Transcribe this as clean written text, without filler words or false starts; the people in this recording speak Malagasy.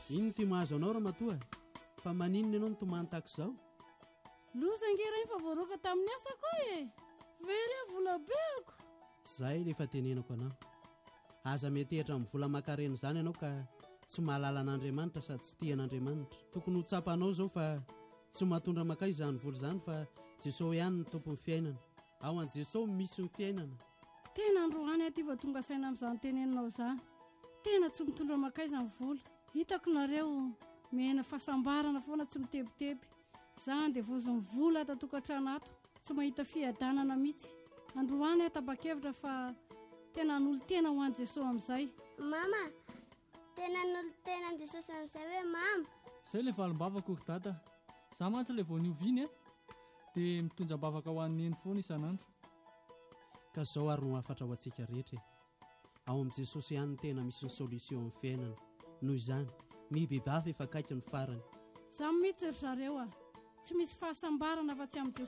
ino ty mahazo anao raha matoa fa maninona ianao notomany tahaka izao loza ngera iny fa voaroaka tamin'ny asako e very a vola beako izay rehefa tenenako anao aza metehitra amin'ny vola makarena izany ianao ka tsy mahalala an'Andriamanitra sady tsy tian'Andriamanitra tokony ho tsapanao izao fa tsy matondra makay izany vola izany fa Jesosy ihany ny tompon'ny fiainana ao an' Jesosy misy ny fiainana tena androany aty va tonga saina amin'izany teneninao izany tena tsy mitondra makay izany vola hitako nareo mihena fahasambarana foana tsy mitebiteby izany dia vozony vola tatokantrano ato tsy mahita fiadanana mihitsy androany atabakevitra fa tena n'olo tena ho an'i Jesosy amin'izay mama tena n'olo tena an'i Jesosy amin'izay hoe mama izay ilay valim-bavaka ry dada za mantsy ilay vao nioviny dia mitondra-bavaka ho an'ny eny foana isan'andro ka izao ary no hafatra ho antsika rehetra ao amin'i Jesosy ihany tena misy ny solution amin'ny fiainana noho izany ny bebavy efa kaiky ny farany za mihitsy ry zareo tsy misy fahasambarana fa tsy amin'ny